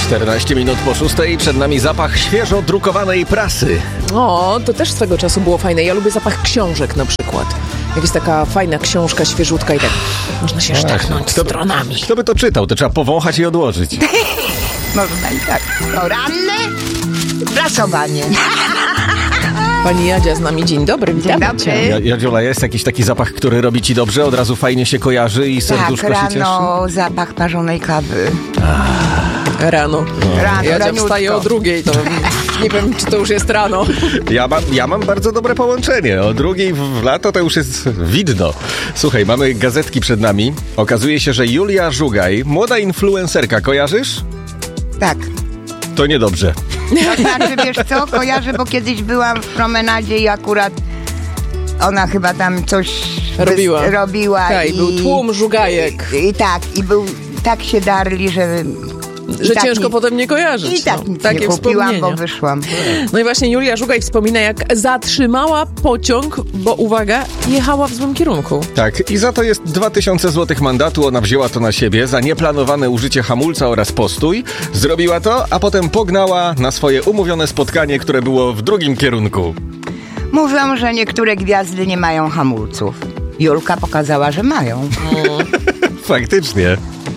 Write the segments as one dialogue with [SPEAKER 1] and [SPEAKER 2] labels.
[SPEAKER 1] 14 minut po 6, przed nami zapach świeżo drukowanej prasy.
[SPEAKER 2] O, to też swego czasu było fajne. Ja lubię zapach książek na przykład. Jak jest taka fajna książka, świeżutka i tak można się sztachnąć stronami.
[SPEAKER 1] Kto by to czytał? To trzeba powąchać i odłożyć.
[SPEAKER 3] Można i tak. Poranne prasowanie.
[SPEAKER 2] Pani Jadzia z nami, dzień dobry, witamy
[SPEAKER 3] Dzień
[SPEAKER 2] cię.
[SPEAKER 3] dobry.
[SPEAKER 1] Jadziola, jest jakiś taki zapach, który robi ci dobrze? Od razu fajnie się kojarzy i serduszko
[SPEAKER 3] Tak,
[SPEAKER 1] się cieszy?
[SPEAKER 3] rano zapach parzonej kawy.
[SPEAKER 2] Rano. Jadzia
[SPEAKER 3] raniutko.
[SPEAKER 2] wstaje o 2:00, to nie wiem, czy to już jest rano.
[SPEAKER 1] Ja mam bardzo dobre połączenie. O 2:00 w lato to już jest widno. Słuchaj, mamy gazetki przed nami. Okazuje się, że Julia Żugaj, młoda influencerka, kojarzysz?
[SPEAKER 3] Tak.
[SPEAKER 1] To niedobrze.
[SPEAKER 3] To znaczy, wiesz co, kojarzę, bo kiedyś byłam w promenadzie i akurat ona chyba tam coś robiła
[SPEAKER 2] Tak, i był tłum żugajek.
[SPEAKER 3] I tak, i był, tak się darli, że tak
[SPEAKER 2] ciężko potem nie kojarzyć.
[SPEAKER 3] I tak nic
[SPEAKER 2] takie
[SPEAKER 3] nie kupiłam,
[SPEAKER 2] wspomnienia.
[SPEAKER 3] bo wyszłam.
[SPEAKER 2] No i właśnie Julia Żugaj wspomina, jak zatrzymała pociąg, bo uwaga, jechała w złym kierunku.
[SPEAKER 1] Tak, i za to jest 2000 zł mandatu. Ona wzięła to na siebie za nieplanowane użycie hamulca oraz postój. Zrobiła to, a potem pognała na swoje umówione spotkanie, które było w drugim kierunku.
[SPEAKER 3] Mówią, że niektóre gwiazdy nie mają hamulców. Julka pokazała, że mają.
[SPEAKER 1] Faktycznie.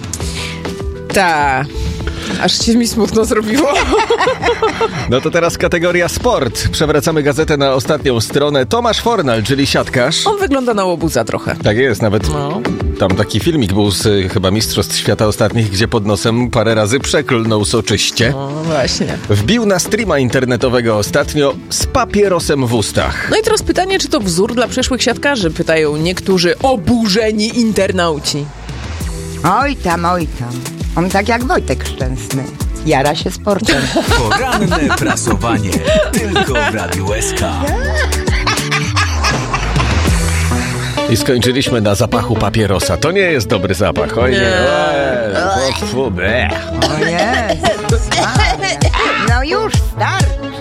[SPEAKER 2] Ta. Aż się mi smutno zrobiło.
[SPEAKER 1] No to teraz kategoria sport. Przewracamy gazetę na ostatnią stronę. Tomasz Fornal, czyli siatkarz.
[SPEAKER 2] On wygląda na łobuza trochę.
[SPEAKER 1] Tak jest, nawet tam taki filmik był z chyba Mistrzostw Świata ostatnich, gdzie pod nosem parę razy przeklnął soczyście.
[SPEAKER 2] No właśnie.
[SPEAKER 1] Wbił na streama internetowego ostatnio z papierosem w ustach.
[SPEAKER 2] No i teraz pytanie, czy to wzór dla przyszłych siatkarzy? Pytają niektórzy oburzeni internauci.
[SPEAKER 3] Oj tam, oj tam. On tak jak Wojtek Szczęsny. Jara się sportem.
[SPEAKER 4] Poranne prasowanie. Tylko w Radiu SK.
[SPEAKER 1] I skończyliśmy na zapachu papierosa. To nie jest dobry zapach. Oj nie.
[SPEAKER 3] O Jezus. No już starczy.